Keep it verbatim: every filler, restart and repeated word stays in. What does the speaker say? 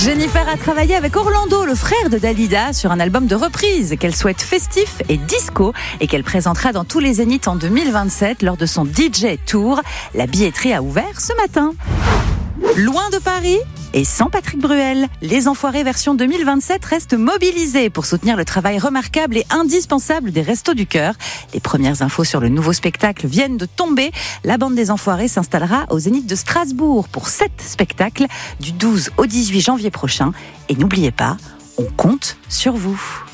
Jennifer a travaillé avec Orlando, le frère de Dalida, sur un album de reprise qu'elle souhaite festif et disco et qu'elle présentera dans tous les Zéniths en deux mille vingt-sept lors de son D J Tour. La billetterie a ouvert ce matin. Loin de Paris et sans Patrick Bruel, Les Enfoirés version deux mille vingt-sept restent mobilisés pour soutenir le travail remarquable et indispensable des Restos du Cœur. Les premières infos sur le nouveau spectacle viennent de tomber. La bande des Enfoirés s'installera au Zénith de Strasbourg pour sept spectacles du douze au dix-huit janvier prochain. Et n'oubliez pas, on compte sur vous.